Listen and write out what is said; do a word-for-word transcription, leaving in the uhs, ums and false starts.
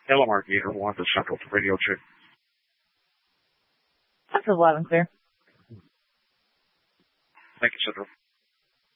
L M R Gator one to Central to Radio Check. That's loud and clear. Thank you, Central.